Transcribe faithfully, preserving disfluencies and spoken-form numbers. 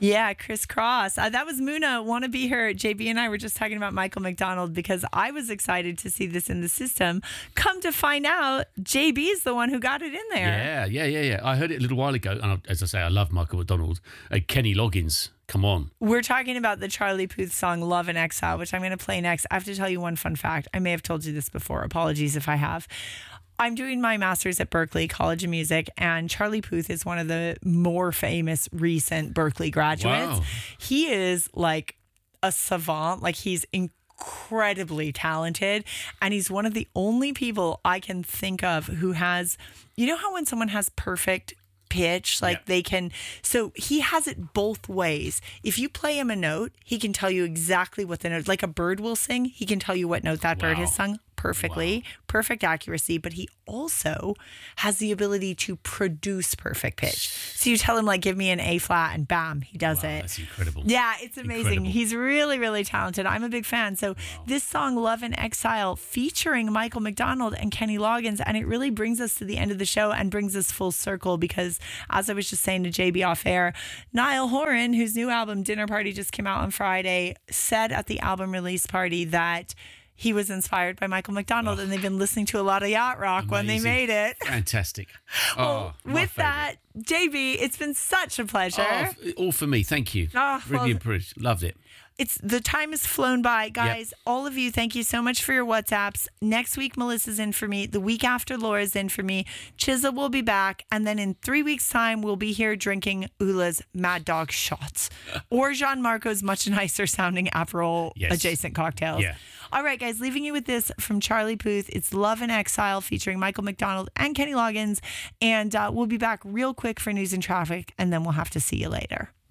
Yeah, crisscross. Uh, that was Muna. Want to be her. J B and I were just talking about Michael McDonald because I was excited to see this in the system. Come to find out, J B is the one who got it in there. Yeah, yeah, yeah, yeah. I heard it a little while ago, and I, as I say, I love Michael McDonald. Uh, Kenny Loggins, come on. We're talking about the Charlie Puth song Love in Exile, which I'm going to play next. I have to tell you one fun fact. I may have told you this before. Apologies if I have. I'm doing my master's at Berklee College of Music, and Charlie Puth is one of the more famous recent Berklee graduates. Wow. He is like a savant. Like, he's incredibly talented, and he's one of the only people I can think of who has, you know how when someone has perfect pitch, like yeah. they can, so he has it both ways. If you play him a note, he can tell you exactly what the note, like a bird will sing, he can tell you what note that Wow. bird has sung perfectly, Wow. perfect accuracy, but he also has the ability to produce perfect pitch. So you tell him, like, give me an A flat, and bam, he does Wow, it. that's incredible. Yeah, it's amazing. Incredible. He's really, really talented. I'm a big fan. So Wow. this song, Love in Exile, featuring Michael McDonald and Kenny Loggins, and it really brings us to the end of the show and brings us full circle because, as I was just saying to J B off air, Niall Horan, whose new album, Dinner Party, just came out on Friday, said at the album release party that he was inspired by Michael McDonald, oh, and they've been listening to a lot of yacht rock amazing. When they made it. Fantastic. Well, oh, with that, J B, it's been such a pleasure. Oh, all for me. Thank you. Oh, really well, impressed. Loved it. It's the time has flown by, guys. Yep. All of you, thank you so much for your WhatsApps. Next week, Melissa's in for me. The week after, Laura's in for me. Chizza will be back, and then in three weeks' time, we'll be here drinking Ula's Mad Dog shots or Jean Marco's much nicer sounding Aperol yes. adjacent cocktails. Yeah. All right, guys, leaving you with this from Charlie Puth. It's Love in Exile featuring Michael McDonald and Kenny Loggins, and uh, we'll be back real quick for news and traffic, and then we'll have to see you later.